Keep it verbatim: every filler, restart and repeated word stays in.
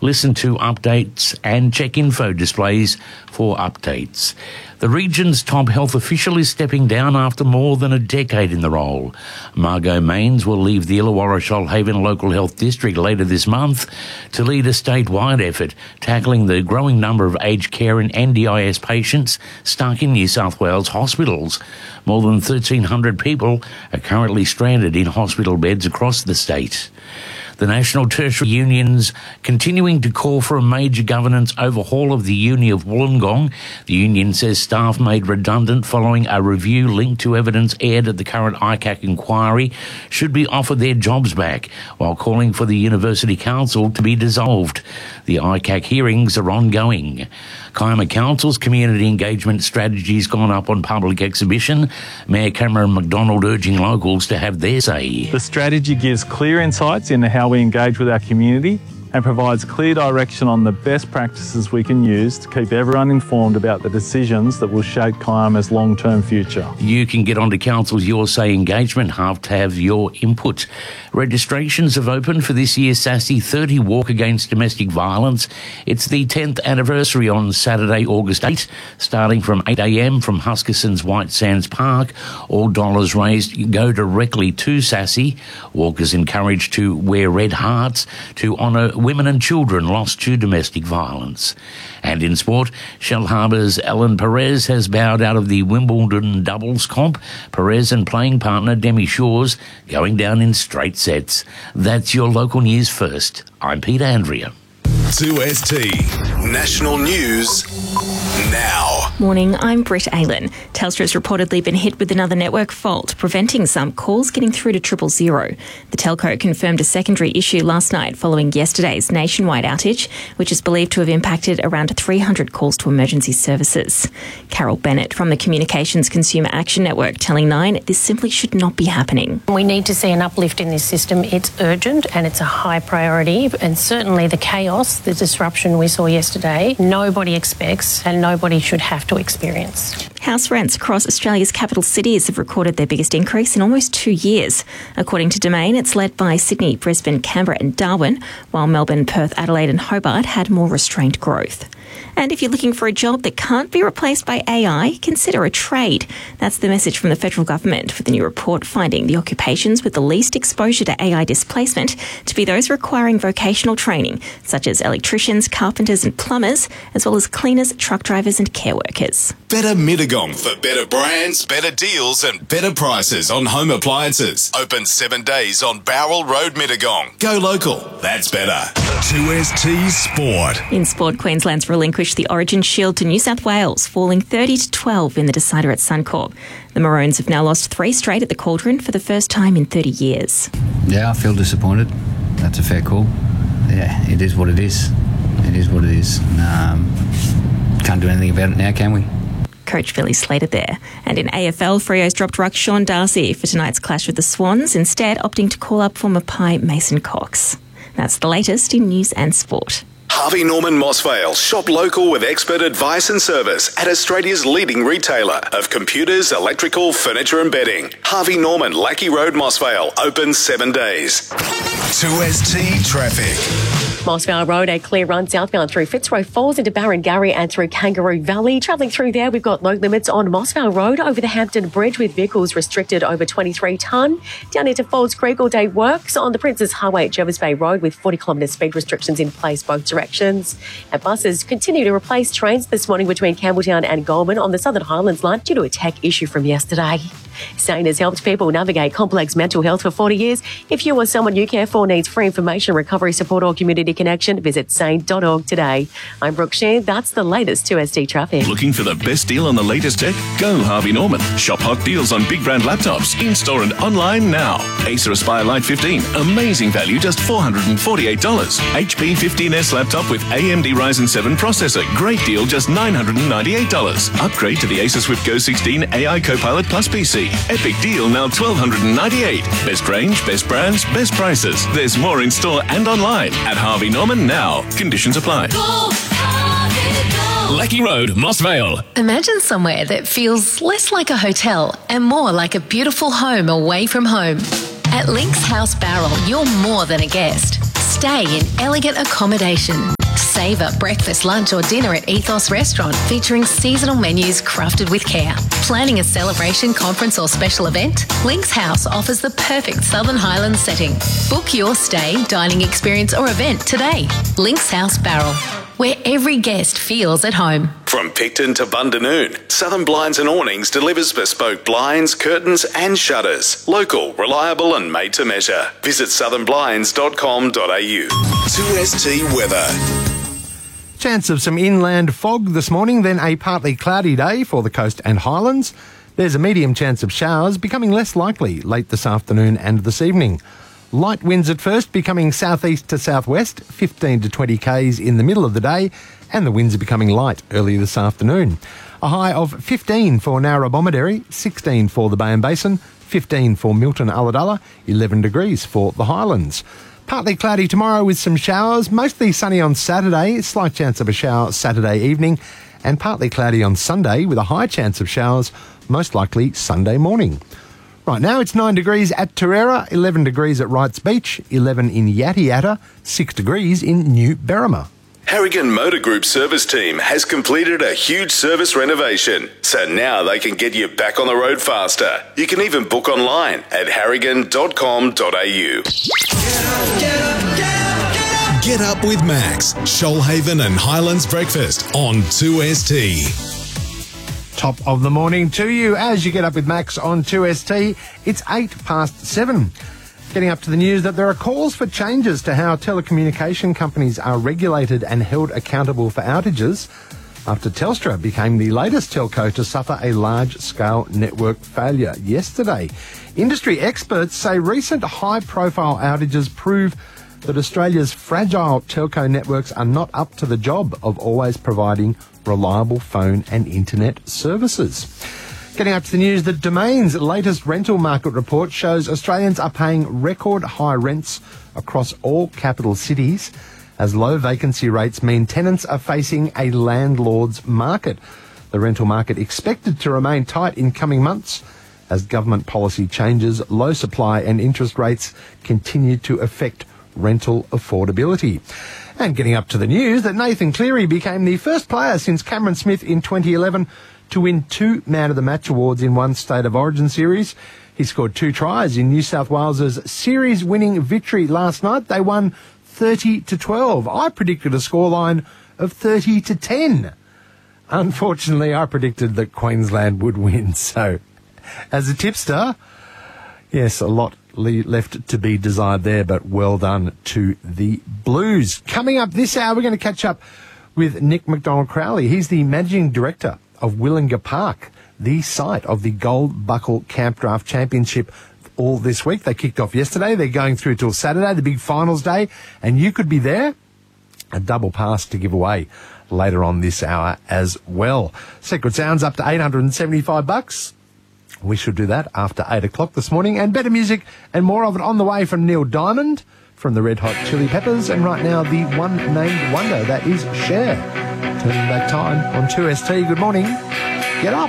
Listen to updates and check info displays for updates. The region's top health official is stepping down after more than a decade in the role. Margot Mains will leave the Illawarra Shoalhaven Local Health District later this month to lead a statewide effort tackling the growing number of aged care and N D I S patients stuck in New South Wales hospitals. More than thirteen hundred people are currently stranded in hospital beds across the state. The National Tertiary Union's continuing to call for a major governance overhaul of the Uni of Wollongong. The union says staff made redundant following a review linked to evidence aired at the current I C A C inquiry should be offered their jobs back, while calling for the University Council to be dissolved. The I C A C hearings are ongoing. Kiama Council's community engagement strategy's gone up on public exhibition. Mayor Cameron McDonald urging locals to have their say. The strategy gives clear insights into how we engage with our community and provides clear direction on the best practices we can use to keep everyone informed about the decisions that will shape Kiama's long-term future. You can get onto Council's Your Say engagement hub to have your input. Registrations have opened for this year's SASSY thirty Walk Against Domestic Violence. It's the tenth anniversary on Saturday, August eighth, starting from eight a m from Huskisson's White Sands Park. All dollars raised go directly to SASSY. Walkers encouraged to wear red hearts to honour women and children lost to domestic violence. And in sport, Shellharbour's Ellen Perez has bowed out of the Wimbledon doubles comp. Perez and playing partner Demi Shores going down in straight sets. That's your local news first. I'm Peter Andrea. two S T National News now. Morning, I'm Britt Aylen. Telstra's reportedly been hit with another network fault, preventing some calls getting through to triple zero. The telco confirmed a secondary issue last night following yesterday's nationwide outage, which is believed to have impacted around three hundred calls to emergency services. Carol Bennett from the Communications Consumer Action Network telling Nine this simply should not be happening. We need to see an uplift in this system. It's urgent and it's a high priority, and certainly the chaos, the disruption we saw yesterday, nobody expects and nobody should have to experience. House rents across Australia's capital cities have recorded their biggest increase in almost two years. According to Domain, it's led by Sydney, Brisbane, Canberra and Darwin, while Melbourne, Perth, Adelaide and Hobart had more restrained growth. And if you're looking for a job that can't be replaced by A I, consider a trade. That's the message from the federal government, with the new report finding the occupations with the least exposure to A I displacement to be those requiring vocational training, such as electricians, carpenters and plumbers, as well as cleaners, truck drivers and care workers. Better Mittagong for better brands, better deals and better prices on home appliances. Open seven days on Bowral Road, Mittagong. Go local. That's better. two S T Sport. In sport, Queensland's relinquished the Origin Shield to New South Wales, falling thirty to twelve in the decider at Suncorp. The Maroons have now lost three straight at the Cauldron for the first time in thirty years. Yeah, I feel disappointed. That's a fair call. Yeah, it is what it is. It is what it is. Um, can't do anything about it now, can we? Coach Billy Slater there. And in A F L, Freo's dropped ruck Sean Darcy for tonight's clash with the Swans, instead opting to call up former Pie Mason Cox. That's the latest in news and sport. Harvey Norman Mossvale. Shop local with expert advice and service at Australia's leading retailer of computers, electrical, furniture and bedding. Harvey Norman, Lackey Road, Mossvale. Open seven days. two S T Traffic. Mossvale Road, a clear run southbound through Fitzroy Falls into Barrengarry and through Kangaroo Valley. Travelling through there, we've got load limits on Mossvale Road over the Hampton Bridge with vehicles restricted over twenty-three tonne. Down into Falls Creek, all day works on the Princes Highway at Jervis Bay Road with forty kilometre speed restrictions in place both directions. And buses continue to replace trains this morning between Campbelltown and Goulburn on the Southern Highlands line due to a tech issue from yesterday. Sane has helped people navigate complex mental health for forty years. If you or someone you care for needs free information, recovery support or community connection, visit sane dot org today. I'm Brooke Shear. That's the latest two S T traffic. Looking for the best deal on the latest tech? Go Harvey Norman. Shop hot deals on big brand laptops in-store and online now. Acer Aspire Lite fifteen. Amazing value, just four hundred forty-eight dollars. H P fifteen S laptop with A M D Ryzen seven processor. Great deal, just nine hundred ninety-eight dollars. Upgrade to the Acer Swift Go sixteen A I Copilot Plus P C. Epic deal, now twelve ninety-eight dollars. Best range, best brands, best prices. There's more in store and online at Harvey Norman now. Conditions apply. Go, Harvey, go. Lackey Road, Mossvale. Imagine somewhere that feels less like a hotel and more like a beautiful home away from home. At Links House Barrel, you're more than a guest. Stay stay in elegant accommodation. Savour breakfast, lunch or dinner at Ethos Restaurant, featuring seasonal menus crafted with care. Planning a celebration, conference or special event? Links House offers the perfect Southern Highlands setting. Book your stay, dining experience or event today. Links House Barrel, where every guest feels at home. From Picton to Bundanoon, Southern Blinds and Awnings delivers bespoke blinds, curtains and shutters. Local, reliable and made to measure. Visit southern blinds dot com dot a u. two S T weather. Chance of some inland fog this morning, then a partly cloudy day for the coast and highlands. There's a medium chance of showers, becoming less likely late this afternoon and this evening. Light winds at first, becoming southeast to southwest, fifteen to twenty k's in the middle of the day, and the winds are becoming light early this afternoon. A high of fifteen for Narrabomberry, sixteen for the Bay and Basin, fifteen for Milton Ulladulla, eleven degrees for the Highlands. Partly cloudy tomorrow with some showers, mostly sunny on Saturday, slight chance of a shower Saturday evening, and partly cloudy on Sunday with a high chance of showers, most likely Sunday morning. Right now it's nine degrees at Torera, eleven degrees at Wrights Beach, eleven in Yatti Yatta, six degrees in New Berrima. Harrigan Motor Group service team has completed a huge service renovation, so now they can get you back on the road faster. You can even book online at harrigan dot com dot a u. Get up with Max, Shoalhaven and Highlands Breakfast on two S T. Top of the morning to you as you get up with Max on two S T. It's eight past seven. Getting up to the news that there are calls for changes to how telecommunication companies are regulated and held accountable for outages after Telstra became the latest telco to suffer a large-scale network failure yesterday. Industry experts say recent high-profile outages prove that Australia's fragile telco networks are not up to the job of always providing reliable phone and internet services. Getting up to the news, the Domain's latest rental market report shows Australians are paying record high rents across all capital cities as low vacancy rates mean tenants are facing a landlord's market. The rental market expected to remain tight in coming months as government policy changes, low supply and interest rates continue to affect rental affordability. And getting up to the news that Nathan Cleary became the first player since Cameron Smith in twenty eleven to win two Man of the Match awards in one State of Origin series. He scored two tries in New South Wales's series-winning victory last night. They won thirty to twelve. I predicted a scoreline of thirty to ten. Unfortunately, I predicted that Queensland would win. So, as a tipster, yes, a lot left to be desired there, but well done to the Blues. Coming up this hour, we're going to catch up with Nick McDonald-Crowley. He's the Managing Director of Willinga Park, the site of the Gold Buckle Camp Draft Championship all this week. They kicked off yesterday. They're going through till Saturday, the big finals day, and you could be there. A double pass to give away later on this hour as well. Secret Sounds up to eight hundred seventy-five bucks. We should do that after eight o'clock this morning. And better music and more of it on the way from Neil Diamond from the Red Hot Chili Peppers. And right now, the one named wonder, that is Cher. Turning back time on two S T. Good morning. Get up.